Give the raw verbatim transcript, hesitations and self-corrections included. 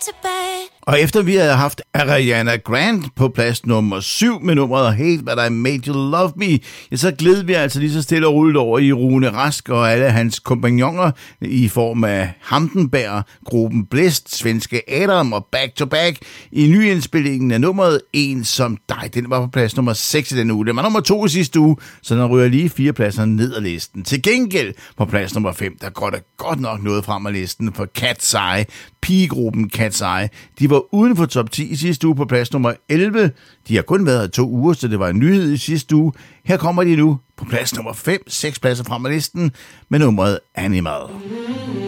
Og efter vi havde haft Ariana Grande på plads nummer syv med nummeret Hate That I Made You Love Me, ja, så gled vi altså lige så stille og roligt over i Rune Rask og alle hans kompagnoner i form af Hamdenberg, gruppen Blæst, svenske Adam og Back to Back i nyindspillingen af nummeret En som dig. Den var på plads nummer seks i denne uge. Den var nummer to i sidste uge, så den ryger lige fire pladser ned ad listen. Til gengæld på plads nummer fem, der går der godt nok noget frem af listen for Cat's Eye. Pigegruppen Cat's Eye. De var uden for top ti i sidste uge på plads nummer elleve. De har kun været to uger, så det var en nyhed i sidste uge. Her kommer de nu på plads nummer fem, seks pladser frem af listen med nummeret Animal.